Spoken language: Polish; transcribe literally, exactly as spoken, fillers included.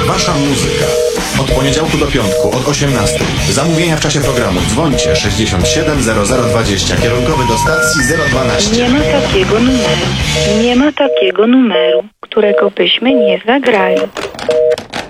Wasza muzyka. Od poniedziałku do piątku, od osiemnastej. Zamówienia w czasie programu. Dzwońcie sześćdziesiąt siedem zero zero dwadzieścia. Kierunkowy do stacji zero dwanaście. Nie ma takiego numeru. Nie ma takiego numeru, którego byśmy nie zagrali.